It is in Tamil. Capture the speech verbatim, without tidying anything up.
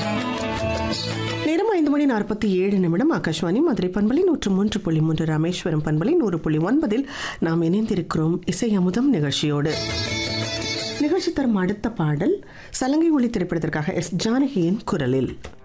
நேரம் ஐந்து மணி நாற்பத்தி ஏழு நிமிடம். ஆகாஷ்வாணி மதுரை பண்பலை நூற்று மூன்று புள்ளி மூன்று, ராமேஸ்வரம் பண்பலை நூறு புள்ளி ஒன்பதில் நாம் இணைந்திருக்கிறோம் இசை அமுதம் நிகழ்ச்சியோடு. நிகழ்ச்சி தரும் அடுத்த பாடல் சலங்கை ஒளி திரைப்படத்திற்காக எஸ் ஜானகியின் குரலில்.